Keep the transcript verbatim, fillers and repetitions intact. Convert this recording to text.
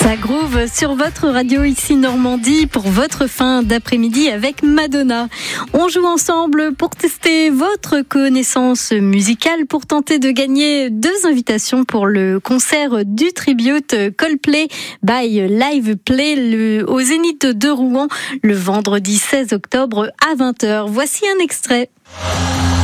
Ça groove sur votre radio ici Normandie pour votre fin d'après-midi avec Madonna. On joue ensemble pour tester votre connaissance musicale pour tenter de gagner deux invitations pour le concert du tribute Coldplay by Live Play le, au Zénith de Rouen le vendredi seize octobre à vingt heures. Voici un extrait.